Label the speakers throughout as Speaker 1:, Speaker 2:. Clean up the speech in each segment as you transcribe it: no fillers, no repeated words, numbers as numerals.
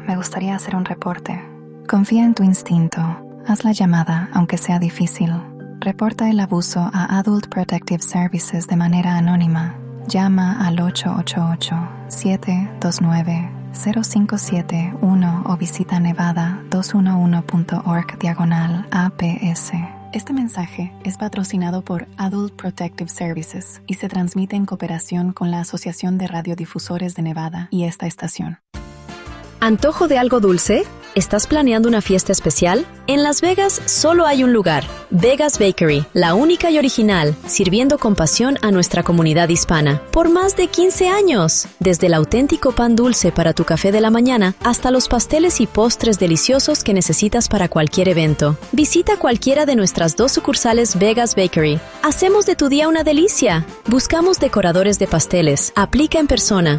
Speaker 1: me gustaría hacer un reporte. Confía en tu instinto. Haz la llamada, aunque sea difícil. Reporta el abuso a Adult Protective Services de manera anónima. Llama al 888-729-0571 o visita nevada211.org/APS. Este mensaje es patrocinado por Adult Protective Services y se transmite en cooperación con la Asociación de Radiodifusores de Nevada y esta estación.
Speaker 2: ¿Antojo de algo dulce? ¿Estás planeando una fiesta especial? En Las Vegas solo hay un lugar, Vegas Bakery, la única y original, sirviendo con pasión a nuestra comunidad hispana. Por más de 15 años, desde el auténtico pan dulce para tu café de la mañana hasta los pasteles y postres deliciosos que necesitas para cualquier evento. Visita cualquiera de nuestras 2 sucursales Vegas Bakery. Hacemos de tu día una delicia. Buscamos decoradores de pasteles. Aplica en persona.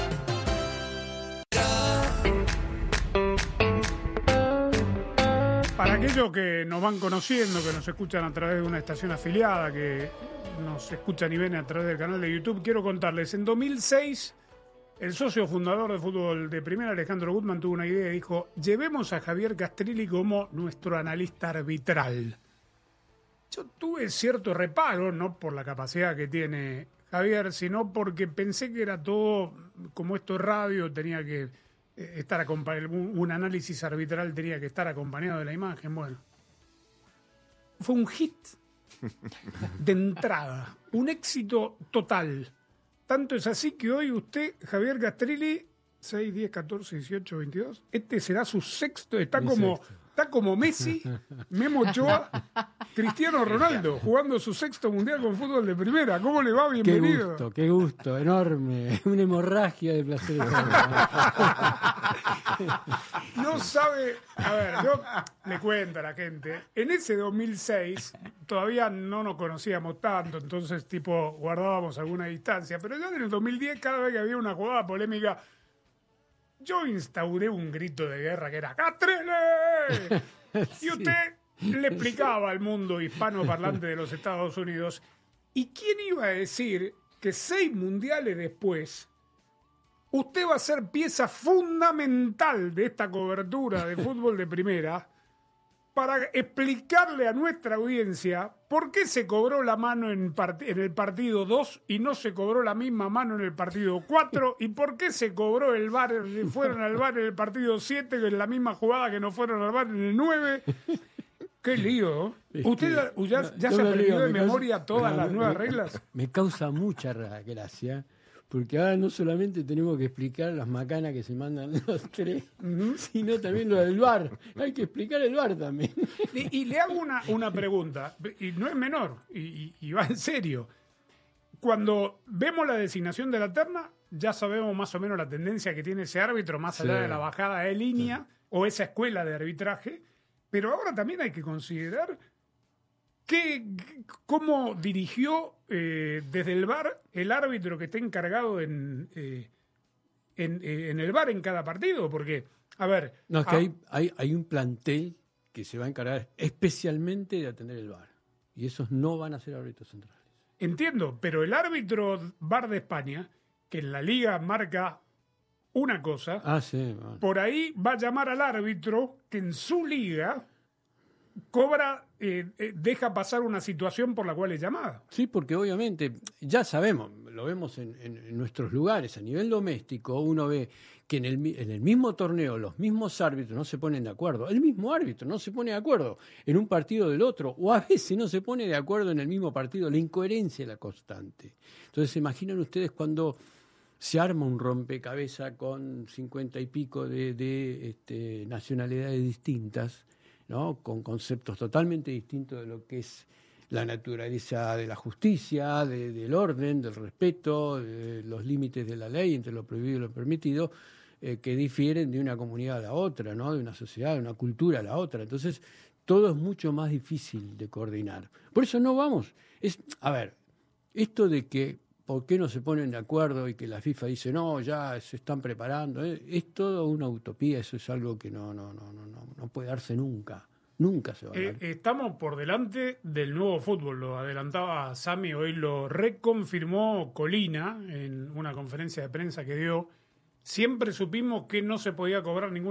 Speaker 3: Para aquellos que nos van conociendo, que nos escuchan a través de una estación afiliada, que nos escuchan y ven a través del canal de YouTube, quiero contarles, en 2006, el socio fundador de Fútbol de Primera, Alejandro Gutman, tuvo una idea y dijo, llevemos a Javier Castrilli como nuestro analista arbitral. Yo tuve cierto reparo, no por la capacidad que tiene Javier, sino porque pensé que era todo, como esto es radio, tenía que estar acompañado, un análisis arbitral tenía que estar acompañado de la imagen. Bueno, fue un hit de entrada, un éxito total. Tanto es así que hoy usted, Javier Castrilli, 6, 10, 14, 18, 22, este será su sexto, está como Messi, Memo Ochoa, Cristiano Ronaldo, jugando su sexto mundial con Fútbol de Primera. ¿Cómo le va? Bienvenido.
Speaker 4: Qué gusto, enorme, una hemorragia de placer.
Speaker 3: No sabe, a ver, yo le cuento a la gente, en ese 2006 todavía no nos conocíamos tanto, entonces tipo guardábamos alguna distancia, pero ya en el 2010 cada vez que había una jugada polémica, yo instauré un grito de guerra que era ¡Castrilli! Y usted le explicaba al mundo hispanoparlante de los Estados Unidos. ¿Y quién iba a decir que 6 mundiales después usted va a ser pieza fundamental de esta cobertura de Fútbol de Primera para explicarle a nuestra audiencia por qué se cobró la mano en el partido 2 y no se cobró la misma mano en el partido 4 y por qué se cobró el VAR, fueron al VAR en el partido 7 en la misma jugada que no fueron al VAR en el 9? ¡Qué lío! ¿Usted ya se aprendió de memoria todas las nuevas reglas?
Speaker 4: Me causa mucha gracia, porque ahora no solamente tenemos que explicar las macanas que se mandan los 3, sino también lo del VAR. Hay que explicar el VAR también.
Speaker 3: Y le hago una pregunta, y no es menor, y va en serio. Cuando vemos la designación de la terna, ya sabemos más o menos la tendencia que tiene ese árbitro, más allá de la bajada de línea, o esa escuela de arbitraje, pero ahora también hay que considerar cómo dirigió desde el VAR el árbitro que está encargado en el VAR en cada partido, porque, a ver...
Speaker 4: No, es que hay un plantel que se va a encargar especialmente de atender el VAR, y esos no van a ser árbitros centrales.
Speaker 3: Entiendo, pero el árbitro VAR de España, que en la liga marca una cosa,
Speaker 4: bueno,
Speaker 3: por ahí va a llamar al árbitro que en su liga cobra, deja pasar una situación por la cual es llamada.
Speaker 4: Sí, porque obviamente ya sabemos, lo vemos en nuestros lugares, a nivel doméstico, uno ve que en el mismo torneo los mismos árbitros no se ponen de acuerdo, el mismo árbitro no se pone de acuerdo en un partido del otro, o a veces no se pone de acuerdo en el mismo partido, la incoherencia es la constante. Entonces, ¿se imaginan ustedes cuando se arma un rompecabezas con 50 y pico de nacionalidades distintas, ¿no? Con conceptos totalmente distintos de lo que es la naturaleza de la justicia, del orden, del respeto, de los límites de la ley entre lo prohibido y lo permitido, que difieren de una comunidad a la otra, ¿no? De una sociedad, de una cultura a la otra. Entonces, todo es mucho más difícil de coordinar. Por eso no vamos. Esto de que por qué no se ponen de acuerdo y que la FIFA dice, no, ya se están preparando, es toda una utopía, eso es algo que no puede darse nunca. Nunca se va a dar.
Speaker 3: Estamos por delante del nuevo fútbol, lo adelantaba Sami, hoy lo reconfirmó Colina en una conferencia de prensa que dio. Siempre supimos que no se podía cobrar ningún